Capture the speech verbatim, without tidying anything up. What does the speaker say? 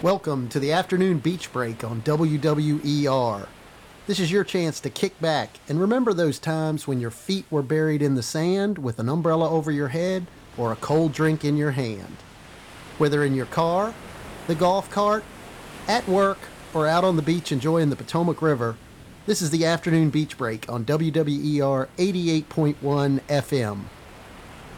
Welcome to the afternoon beach break on W W E R. This is your chance to kick back and remember those times when your feet were buried in the sand with an umbrella over your head or a cold drink in your hand. Whether in your car, the golf cart, at work, or out on the beach enjoying the Potomac River, this is the afternoon beach break on W W E R eighty-eight point one F M.